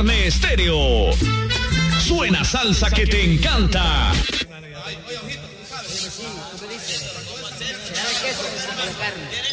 Carne Estéreo. Suena salsa que te encanta. Oye, ojito, ¿sabes? Sí, tú me dices. ¿Será de queso o de carne?